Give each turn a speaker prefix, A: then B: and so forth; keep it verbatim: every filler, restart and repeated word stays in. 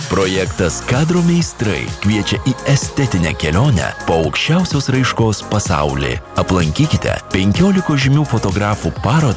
A: Projektas Kadro meistrai kviečia į estetinę kelionę po aukščiausios raiškos pasaulį. Aplankykite penkiolikos žymių fotografų parodą